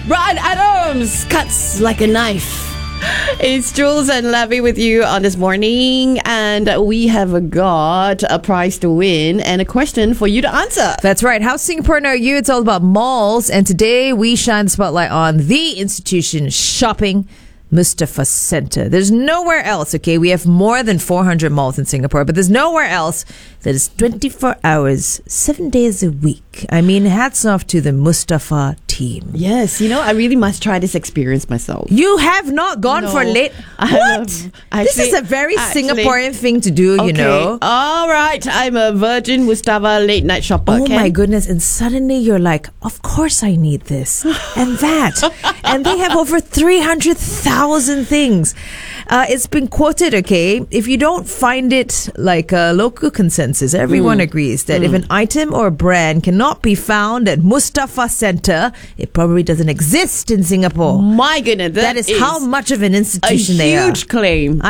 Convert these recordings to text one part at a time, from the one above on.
Brian Adams cuts like a knife. It's Jules and Levy with you on this morning, and we have got a prize to win and a question for you to answer. That's right. How Singaporean are you? It's all about malls, and today we shine the spotlight on the institution shopping, Mustafa Centre. There's nowhere else, okay? We have more than 400 malls in Singapore, but there's nowhere else that is 24 hours, 7 days a week. I mean, hats off to the Mustafa team. Yes, I really must try this experience myself. You have not gone for late. What? This is a very Singaporean thing to do, you know. All right, I'm a virgin Mustafa late night shopper. Oh my goodness. And suddenly you're like, of course I need this and that. And they have over 300,000 things. It's been quoted, okay, if you don't find it like a local consensus, everyone agrees that if an item or brand cannot be found at Mustafa Centre, it probably doesn't exist in Singapore. My goodness, that is how much of an institution they are. A huge claim.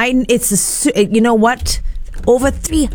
You know what? Over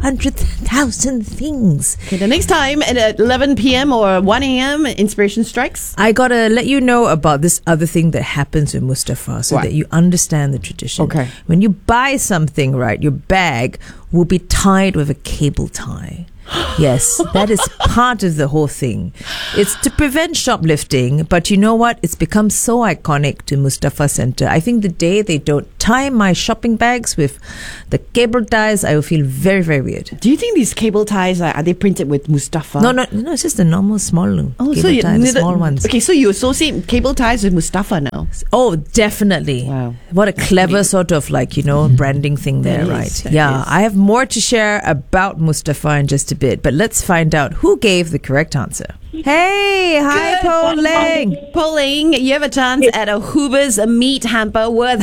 300,000 things. Okay, the next time at 11 p.m. or 1 a.m. inspiration strikes. I gotta let you know about this other thing that happens with Mustafa so that you understand the tradition. Okay. When you buy something, right, your bag will be tied with a cable tie. Yes, that is part of the whole thing. It's to prevent shoplifting, but you know what? It's become so iconic to Mustafa Centre. I think the day they don't tie my shopping bags with the cable ties, I will feel very, very weird. Do you think these cable ties are they printed with Mustafa? No, it's just the normal small cable tie, the small ones. Okay, so you associate cable ties with Mustafa now? Oh, definitely. Wow. What a clever sort of branding thing there, right? Yeah, I have more to share about Mustafa in just a bit, but let's find out who gave the correct answer. Hey, hi, Po Ling. Po Ling, you have a chance at a Huber's meat hamper worth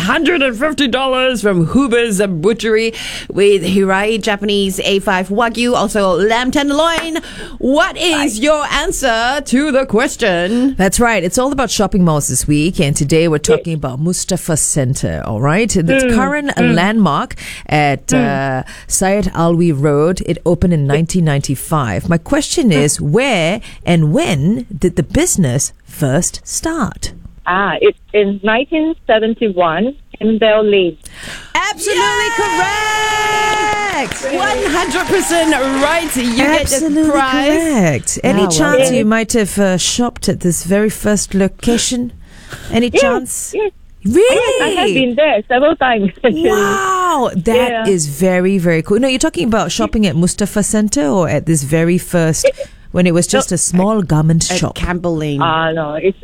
$150 from Huber's Butchery with Hirai Japanese A5 Wagyu, also lamb tenderloin. What is your answer to the question? That's right. It's all about shopping malls this week, and today we're talking about Mustafa Centre, all right? It's current a landmark at Syed Alwi Road. It opened in 1995. My question is, where and when did the business first start? It's in 1971 in Bell Lane. Absolutely correct! 100% right. You get the prize. Correct. Any chance you might have shopped at this very first location? Any chance? Yes. Really? I have been there several times. Actually. Wow, that is very, very cool. No, you're talking about shopping at Mustafa Centre or at this very first, when it was just a small garment shop? At Campbell Lane. No, it's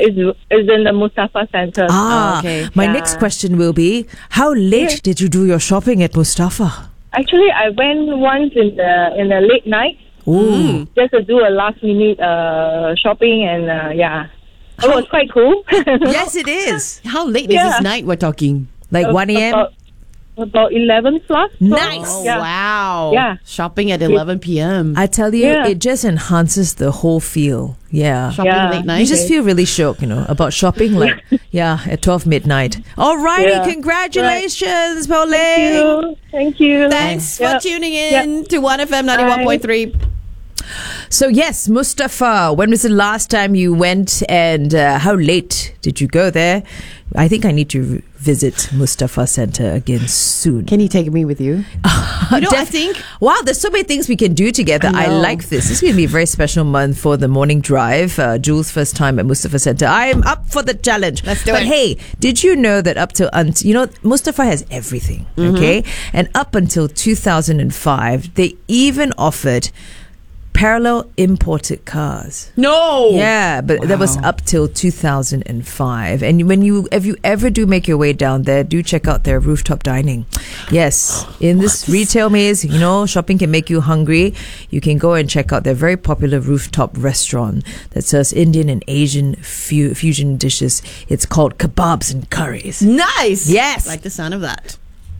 in the Mustafa Centre. Okay. My next question will be, how late did you do your shopping at Mustafa? Actually, I went once in the late night. Ooh. Just to do a last minute shopping and it was quite cool. Yes, it is. How late is this night we're talking? Like 1 a.m.? About 11 plus. Nice. Oh, wow. Yeah. Shopping at 11 p.m. I tell you, it just enhances the whole feel. Yeah. Shopping late night. You just feel really shook, about shopping at 12 midnight. All righty. Congratulations, Po Ling. Thank you. Thanks for tuning in to 1FM 91.3. So yes, Mustafa, when was the last time you went and how late did you go there? I think I need to visit Mustafa Centre again soon. Can you take me with you? I think... Wow, there's so many things we can do together. I like this. This is going to be a very special month for the morning drive. Jules' first time at Mustafa Centre. I'm up for the challenge. Let's do it. But hey, did you know that up to... Mustafa has everything, okay? And up until 2005, they even offered parallel imported cars. No. Yeah, but that was up till 2005. And if you ever do make your way down there, do check out their rooftop dining. Yes, in this retail maze, shopping can make you hungry. You can go and check out their very popular rooftop restaurant that serves Indian and Asian fusion dishes. It's called Kebabs and Curries. Nice. Yes. Like the sound of that.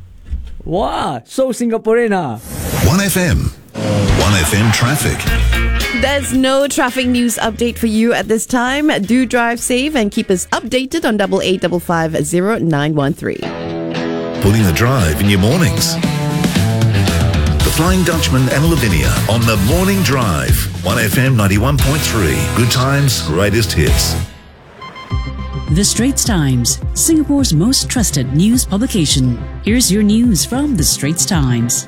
Wow, so Singaporean. 1FM. 1FM traffic. There's no traffic news update for you at this time. Do drive safe and keep us updated on 88550913. Pulling the drive in your mornings. The Flying Dutchman and Lavinia on the Morning Drive. 1FM 91.3. Good times, greatest hits. The Straits Times, Singapore's most trusted news publication. Here's your news from The Straits Times.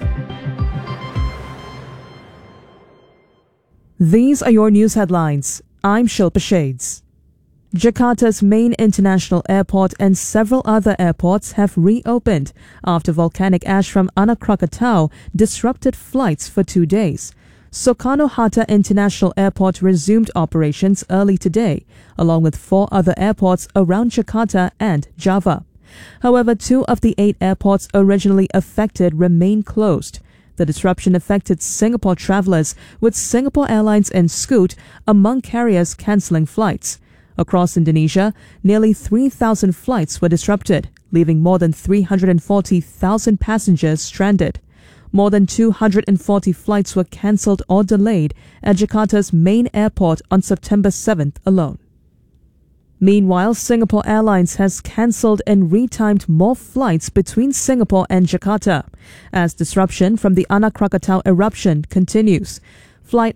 These are your news headlines. I'm Shilpa Shades. Jakarta's main international airport and several other airports have reopened after volcanic ash from Anak Krakatau disrupted flights for 2 days. Soekarno-Hatta International Airport resumed operations early today, along with 4 other airports around Jakarta and Java. However, 2 of the 8 airports originally affected remain closed. The disruption affected Singapore travellers, with Singapore Airlines and Scoot among carriers cancelling flights. Across Indonesia, nearly 3,000 flights were disrupted, leaving more than 340,000 passengers stranded. More than 240 flights were cancelled or delayed at Jakarta's main airport on September 7th alone. Meanwhile, Singapore Airlines has cancelled and retimed more flights between Singapore and Jakarta, as disruption from the Anak Krakatau eruption continues. Flight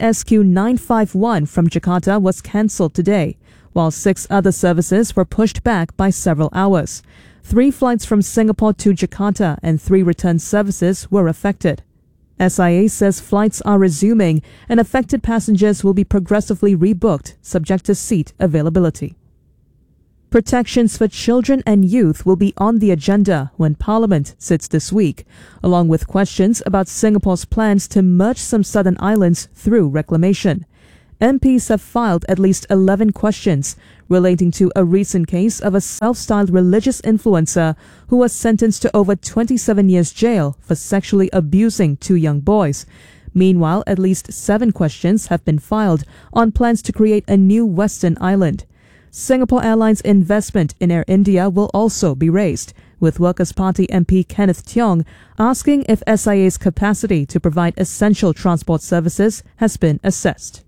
SQ951 from Jakarta was cancelled today, while 6 other services were pushed back by several hours. 3 flights from Singapore to Jakarta and 3 return services were affected. SIA says flights are resuming and affected passengers will be progressively rebooked, subject to seat availability. Protections for children and youth will be on the agenda when Parliament sits this week, along with questions about Singapore's plans to merge some southern islands through reclamation. MPs have filed at least 11 questions relating to a recent case of a self-styled religious influencer who was sentenced to over 27 years jail for sexually abusing 2 young boys. Meanwhile, at least 7 questions have been filed on plans to create a new Western island. Singapore Airlines investment in Air India will also be raised, with Workers' Party MP Kenneth Tiong asking if SIA's capacity to provide essential transport services has been assessed.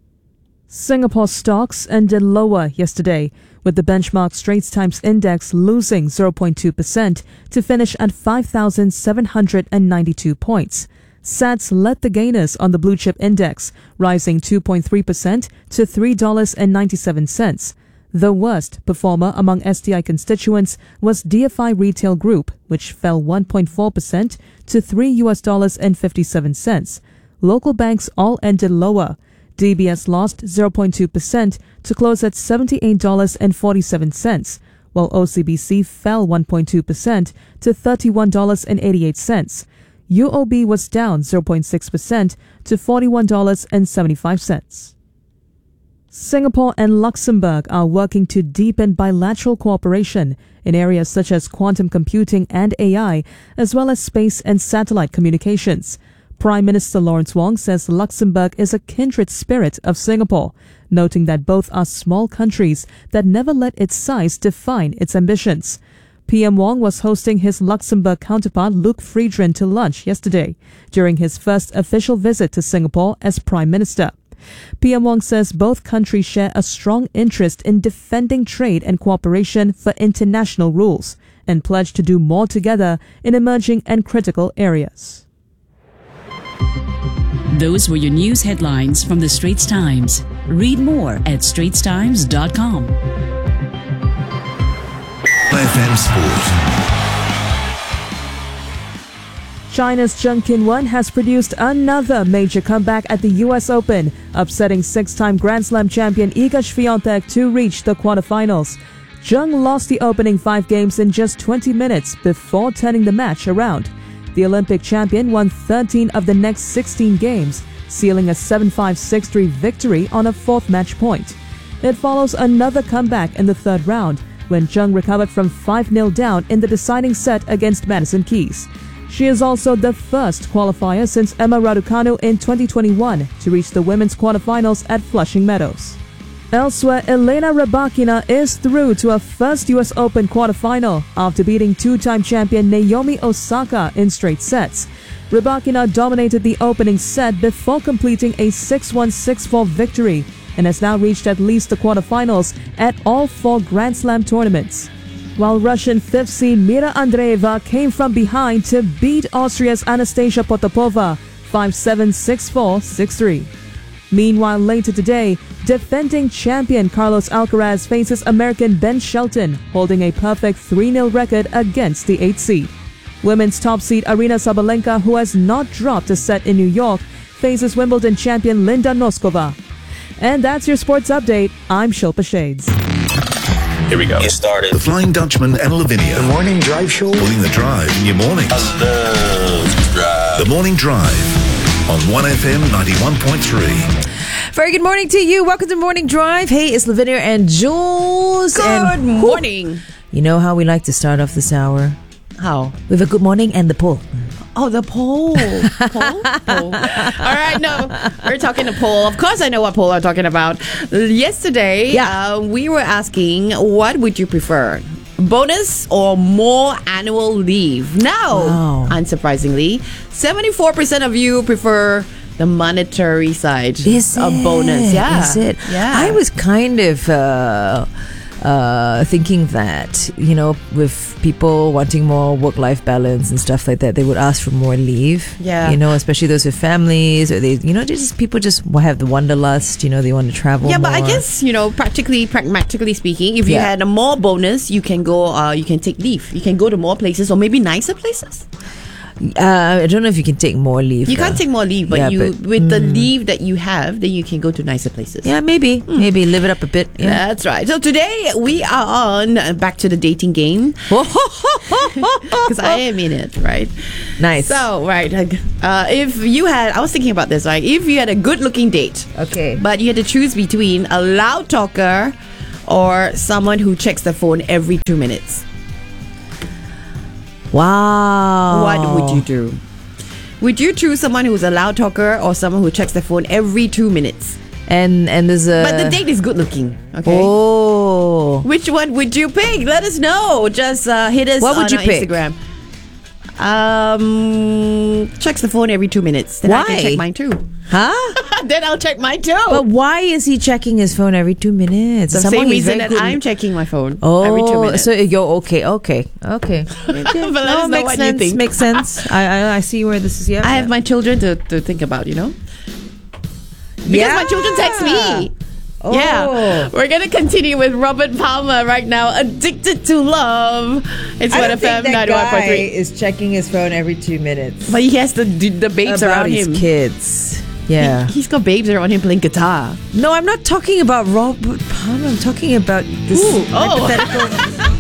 Singapore stocks ended lower yesterday, with the benchmark Straits Times Index losing 0.2% to finish at 5,792 points. SATS led the gainers on the blue chip index, rising 2.3% to $3.97. The worst performer among STI constituents was DFI Retail Group, which fell 1.4% to $3.57. Local banks all ended lower. DBS lost 0.2% to close at $78.47, while OCBC fell 1.2% to $31.88. UOB was down 0.6% to $41.75. Singapore and Luxembourg are working to deepen bilateral cooperation in areas such as quantum computing and AI, as well as space and satellite communications. Prime Minister Lawrence Wong says Luxembourg is a kindred spirit of Singapore, noting that both are small countries that never let its size define its ambitions. PM Wong was hosting his Luxembourg counterpart Luc Friedrin to lunch yesterday, during his first official visit to Singapore as Prime Minister. PM Wong says both countries share a strong interest in defending trade and cooperation for international rules, and pledge to do more together in emerging and critical areas. Those were your news headlines from The Straits Times. Read more at straitstimes.com. FM Sport. China's Zheng Qinwen has produced another major comeback at the US Open, upsetting 6-time Grand Slam champion Iga Swiatek to reach the quarterfinals. Zheng lost the opening 5 games in just 20 minutes before turning the match around. The Olympic champion won 13 of the next 16 games, sealing a 7-5, 6-3 victory on a 4th match point. It follows another comeback in the 3rd round, when Zheng recovered from 5-0 down in the deciding set against Madison Keys. She is also the first qualifier since Emma Raducanu in 2021 to reach the women's quarterfinals at Flushing Meadows. Elsewhere, Elena Rybakina is through to her first US Open quarterfinal after beating 2-time champion Naomi Osaka in straight sets. Rybakina dominated the opening set before completing a 6-1, 6-4 victory and has now reached at least the quarterfinals at all 4 Grand Slam tournaments. While Russian 5th seed Mira Andreeva came from behind to beat Austria's Anastasia Potapova 5-7, 6-4, 6-3. Meanwhile, later today, defending champion Carlos Alcaraz faces American Ben Shelton, holding a perfect 3-0 record against the 8th seed. Women's top seed Arina Sabalenka, who has not dropped a set in New York, faces Wimbledon champion Linda Noskova. And that's your sports update. I'm Shilpa Shades. Here we go. Get started. The Flying Dutchman and Lavinia. The morning drive show. Putting the drive in your mornings. I love to drive. The Morning Drive on 1FM 91.3. Very good morning to you. Welcome to Morning Drive. Hey, it's Lavinia and Jules. Good morning. You know how we like to start off this hour? How? With a good morning and the poll. Oh, the poll. Poll. All right, no, we're talking the poll. Of course, I know what poll I'm talking about. Yesterday, we were asking, what would you prefer? Bonus or more annual leave? Now, unsurprisingly, 74% of you prefer the monetary side of bonus. Yeah. Is it? Yeah. I was kind of thinking that, you know, with people wanting more work-life balance and stuff like that, they would ask for more leave. Yeah. You know, especially those with families, or they, you know, people just have the wanderlust, you know, they want to travel Yeah, more. but I guess, you know, pragmatically speaking, if you had a more bonus, you can go, you can take leave. You can go to more places or maybe nicer places. I don't know if you can take more leave. You can't take more leave, but with the leave that you have, then you can go to nicer places. Yeah, maybe live it up a bit. Yeah. That's right. So today we are on back to the dating game because I am in it, right? Nice. So right, if you had, I was thinking about this, right? If you had a good-looking date, okay, but you had to choose between a loud talker or someone who checks the phone every 2 minutes. Wow. What would you do? Would you choose someone who's a loud talker or someone who checks the phone every 2 minutes? And there's a... But the date is good looking. Okay. Oh. Which one would you pick? Let us know. Just hit us on our Instagram. Checks the phone every 2 minutes. Then I can check mine too. Huh? Then I'll check mine too. But why is he checking his phone every 2 minutes? The same reason that I'm checking my phone every 2 minutes. So you're okay. But let us know what you think. Makes sense. I see where this is. Yeah, I have my children to think about, you know? Because my children text me. Oh. Yeah. We're going to continue with Robert Palmer right now. Addicted to Love. It's I what don't think FM that guy 91.3 is checking his phone every 2 minutes. But he has the babes about around his him. kids. Yeah. He's got babes around him playing guitar. No, I'm not talking about Robert Palmer. I'm talking about this hypothetical